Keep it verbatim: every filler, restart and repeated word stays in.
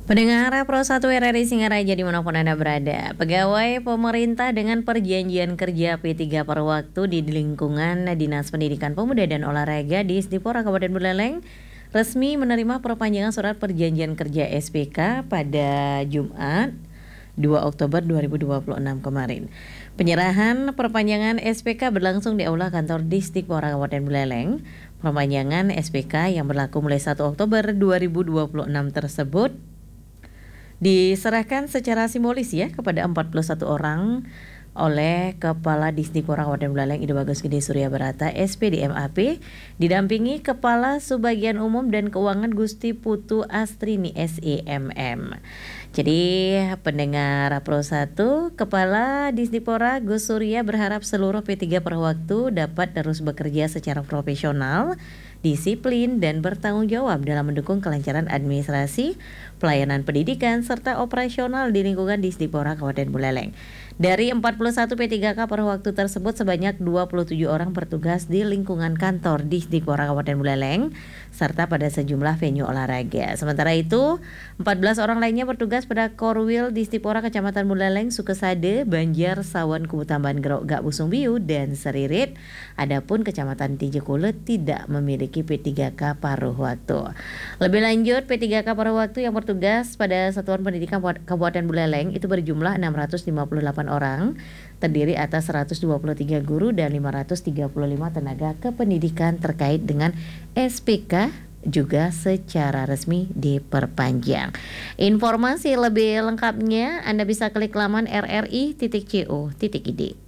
Pendengar Pro satu R R I Singaraja dimanapun Anda berada, pegawai pemerintah dengan perjanjian kerja P tiga per waktu di lingkungan Dinas Pendidikan Pemuda dan Olahraga di Isdipora Kabupaten Buleleng resmi menerima perpanjangan surat perjanjian kerja S P K pada Jumat dua Oktober dua ribu dua puluh enam kemarin. Penyerahan perpanjangan S P K berlangsung di Aula Kantor Disdipora Kabupaten Buleleng. Perpanjangan S P K yang berlaku mulai satu Oktober dua ribu dua puluh enam tersebut diserahkan secara simbolis ya kepada empat puluh satu orang oleh Kepala Disdipora Kabupaten Buleleng Ida Bagus Gede Surya Barata S P D M A P didampingi Kepala Subbagian Umum dan Keuangan Gusti Putu Astrini S E M M. Jadi pendengar Pro satu, Kepala Disdipora Gus Surya berharap seluruh P tiga per waktu dapat terus bekerja secara profesional, disiplin, dan bertanggung jawab dalam mendukung kelancaran administrasi, pelayanan pendidikan, serta operasional di lingkungan Disdipora Kabupaten Buleleng. Dari empat puluh satu P tiga K per waktu tersebut, sebanyak dua puluh tujuh orang bertugas di lingkungan kantor Disdipora Kabupaten Buleleng, serta pada sejumlah venue olahraga. Sementara itu, empat belas orang lainnya bertugas pada Korwil Disdipora Kecamatan Buleleng, Sukesade, Banjar, Sawan, Kubutamban, Gerok, Gak Busung Biu, dan Seririt. Adapun Kecamatan Tijekulet tidak memiliki P tiga K paruh waktu. Lebih lanjut, P tiga K paruh waktu yang bertugas pada Satuan Pendidikan Kabupaten Buleleng itu berjumlah enam ratus lima puluh delapan orang, terdiri atas seratus dua puluh tiga guru dan lima ratus tiga puluh lima tenaga kependidikan terkait dengan S P K juga secara resmi diperpanjang. Informasi lebih lengkapnya Anda bisa klik laman r r i titik co titik i d.